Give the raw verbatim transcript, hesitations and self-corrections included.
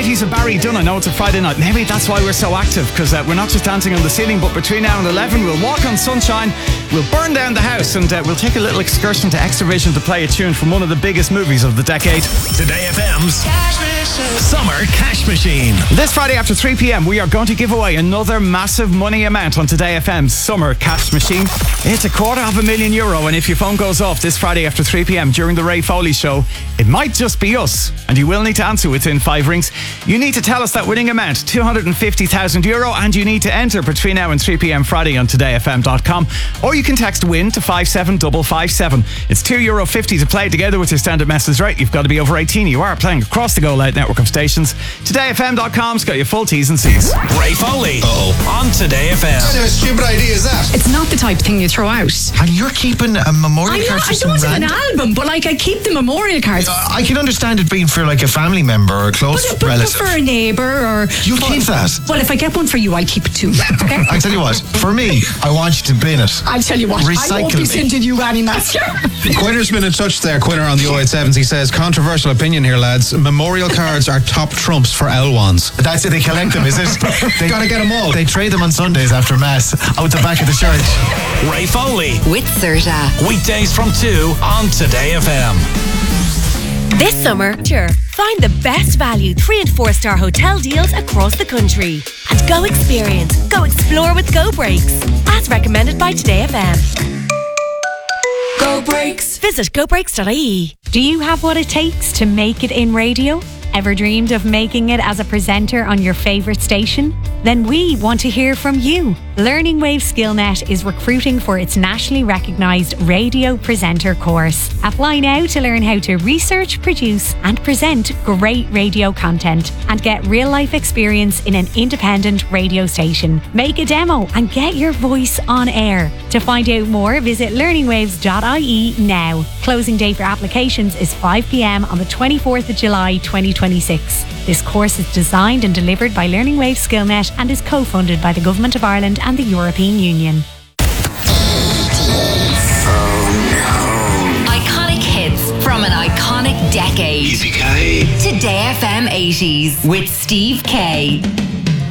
eighties of Barry Dunn. I know it's a Friday night. Maybe that's why we're so active, because uh, we're not just dancing on the ceiling, but between now and eleven, we'll walk on sunshine, we'll burn down the house, and uh, we'll take a little excursion to Extravision to play a tune from one of the biggest movies of the decade. Today F M's Summer Cash Machine. This Friday after three p.m, we are going to give away another massive money amount on Today F M's Summer Cash Machine. It's a quarter of a million euro, and if your phone goes off this Friday after three p.m. during the Ray Foley show, it might just be us, and you will need to answer within five rings. You need to tell us that winning amount, two hundred fifty thousand euro, and you need to enter between now and three p.m. Friday on today f m dot com, or you can text WIN to five seven five five seven. It's two euro fifty to play together with your standard message rate. You've got to be over eighteen. You are playing across the Go Loud network of stations. today f m dot com's got your full T's and C's. Ray Foley. Uh-oh. On Today F M. What kind of a stupid idea is that? It's not the type of thing you throw out. And you're keeping a memorial I, card know, for I some don't have an random- album, but like I keep the memorial cards. Uh, I can understand it being for like a family member or a close but, but, but relative. for a neighbour or... You but, keep that. Well, if I get one for you, I'll keep it too. Okay? I tell you what, for me, I want you to bin it. I'll tell you what, Recycle I won't be me. sending you any master. Quinner's been in touch there, Quinner on the oh eight sevens. He says, controversial opinion here, lads. Memorial cards are top trumps for L ones. That's it, they collect them, is it? They Gotta get them all. They trade them on Sundays after Mass, out the back of the church. Ray Foley. With Serta. Weekdays from two on Today F M. This summer, sure, find the best value three and four star hotel deals across the country. And go experience, go explore with Go Breaks. As recommended by Today F M. Go Breaks. Visit go breaks dot I E. Do you have what it takes to make it in radio? Ever dreamed of making it as a presenter on your favourite station? Then we want to hear from you. Learning Wave SkillNet is recruiting for its nationally recognised radio presenter course. Apply now to learn how to research, produce and present great radio content and get real-life experience in an independent radio station. Make a demo and get your voice on air. To find out more, visit learning waves dot I E now. Closing day for applications is five p.m. on the twenty-fourth of July twenty twenty-six. This course is designed and delivered by Learning Wave SkillNet and is co-funded by the Government of Ireland and the European Union. Iconic hits from an iconic decade. Easy K. Today F M eighties with Steve K.